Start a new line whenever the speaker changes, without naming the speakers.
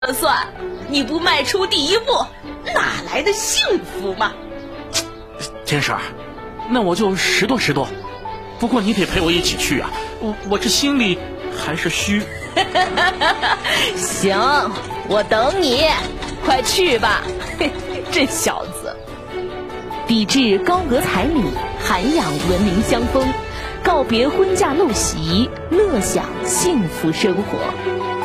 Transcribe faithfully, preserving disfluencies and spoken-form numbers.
算，你不迈出第一步，哪来的幸福嘛？
天婶儿，那我就拾掇拾掇。不过你得陪我一起去啊，我我这心里还是虚。
行，我等你，快去吧。这小子，
抵制高额彩礼，涵养文明乡风，告别婚嫁陋习，乐享幸福生活。